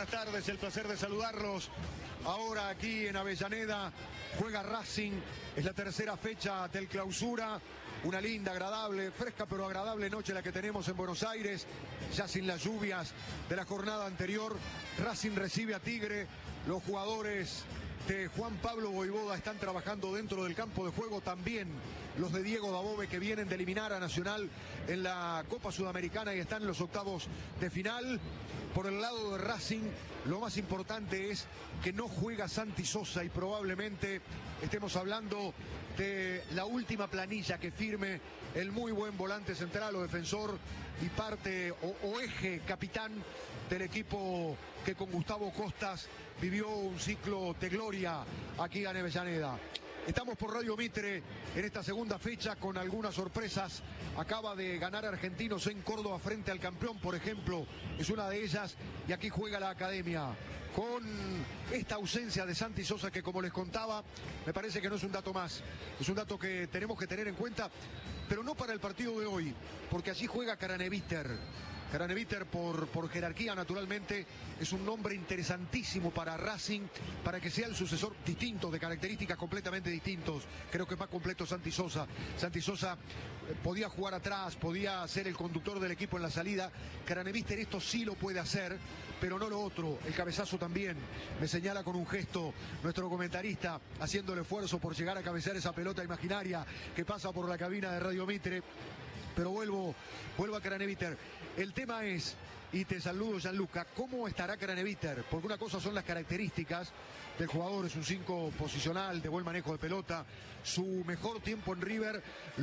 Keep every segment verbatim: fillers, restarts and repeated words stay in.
buenas tardes, el placer de saludarlos. Ahora aquí en Avellaneda juega Racing, es la tercera fecha del clausura. Una linda, agradable, fresca pero agradable noche la que tenemos en Buenos Aires, ya sin las lluvias de la jornada anterior. Racing recibe a Tigre, los jugadores de Juan Pablo Vojvoda están trabajando dentro del campo de juego, también los de Diego Dabove, que vienen de eliminar a Nacional en la Copa Sudamericana y están en los octavos de final. Por el lado de Racing, lo más importante es que no juega Santi Sosa y probablemente estemos hablando de la última planilla que firme el muy buen volante central o defensor y parte o, o eje capitán del equipo que con Gustavo Costas vivió un ciclo de gloria aquí en Avellaneda. Estamos por Radio Mitre en esta segunda fecha con algunas sorpresas. Acaba de ganar Argentinos en Córdoba frente al campeón, por ejemplo, es una de ellas. Y aquí juega la Academia con esta ausencia de Santi Sosa que, como les contaba, me parece que no es un dato más. Es un dato que tenemos que tener en cuenta, pero no para el partido de hoy, porque allí juega Craneviter. Craneviter por, por jerarquía, naturalmente, es un nombre interesantísimo para Racing, para que sea el sucesor distinto, de características completamente distintos. Creo que es más completo Santi Sosa. Santi Sosa eh, podía jugar atrás, podía ser el conductor del equipo en la salida. Craneviter esto sí lo puede hacer, pero no lo otro. El cabezazo también. Me señala con un gesto nuestro comentarista, haciendo el esfuerzo por llegar a cabecear esa pelota imaginaria que pasa por la cabina de Radio Mitre. Pero vuelvo, vuelvo a Craneviter. El tema es, y te saludo Gianluca, ¿cómo estará Craneviter? Porque una cosa son las características del jugador, es un cinco posicional, de buen manejo de pelota. Su mejor tiempo en River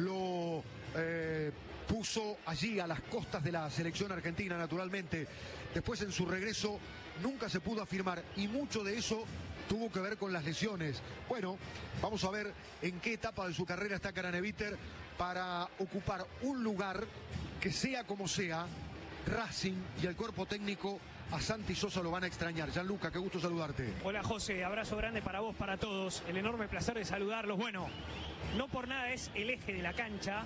lo eh, puso allí a las costas de la selección argentina, naturalmente. Después en su regreso nunca se pudo afirmar y mucho de eso tuvo que ver con las lesiones. Bueno, vamos a ver en qué etapa de su carrera está Craneviter para ocupar un lugar que, sea como sea, Racing y el cuerpo técnico a Santi Sosa lo van a extrañar. Gianluca, qué gusto saludarte. Hola José, abrazo grande para vos, para todos. El enorme placer de saludarlos. Bueno, no por nada es el eje de la cancha,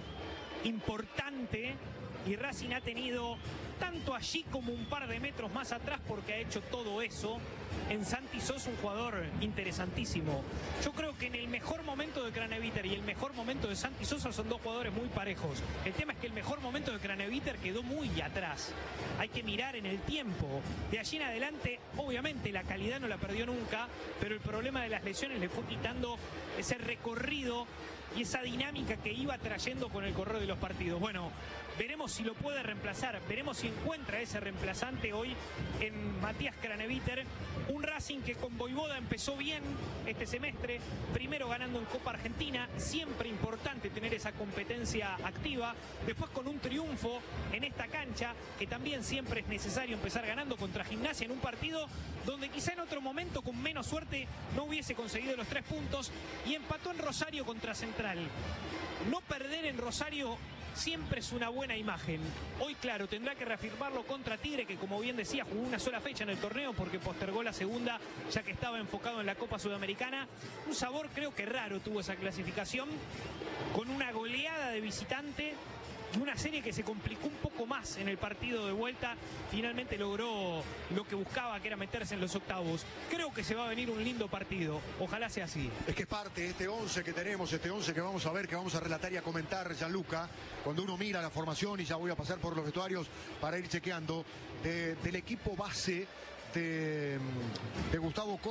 importante, y Racing ha tenido tanto allí como un par de metros más atrás porque ha hecho todo eso. En Santi Sosa, un jugador interesantísimo. Yo creo que en el mejor momento de Craneviter y el mejor momento de Santi Sosa son dos jugadores muy parejos. El tema es que el mejor momento de Craneviter quedó muy atrás. Hay que mirar en el tiempo. De allí en adelante, obviamente la calidad no la perdió nunca, pero el problema de las lesiones le fue quitando ese recorrido y esa dinámica que iba trayendo con el correr de los partidos. Bueno, veremos si lo puede reemplazar, veremos si encuentra ese reemplazante hoy en Matías Craneviter. Un Racing que con Vojvoda empezó bien este semestre, primero ganando en Copa Argentina, siempre importante tener esa competencia activa, después con un triunfo en esta cancha, que también siempre es necesario empezar ganando contra Gimnasia en un partido donde quizá en otro momento con menos suerte no hubiese conseguido los tres puntos, y empató en Rosario contra Central. No perder en Rosario siempre es una buena imagen. Hoy, claro, tendrá que reafirmarlo contra Tigre, que, como bien decía, jugó una sola fecha en el torneo porque postergó la segunda, ya que estaba enfocado en la Copa Sudamericana. Un sabor creo que raro tuvo esa clasificación, con una goleada de visitante y una serie que se complicó un poco más en el partido de vuelta. Finalmente logró lo que buscaba, que era meterse en los octavos. Creo que se va a venir un lindo partido, ojalá sea así. Es que es parte de este once que tenemos, este once que vamos a ver, que vamos a relatar y a comentar, Gianluca, cuando uno mira la formación, y ya voy a pasar por los vestuarios para ir chequeando, de, del equipo base de, de Gustavo Costas.